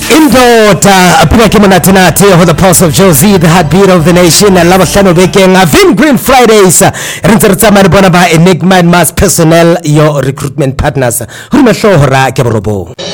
Indoda apina ke monatenate ho the pulse of Josie, the heartbeat of the nation. Lava hlano bekeng Vin Green Fridays re ntse re tsamaya re bona ba Enigma and Mass personnel, your recruitment partners. Ho re mahlohora ke borobong.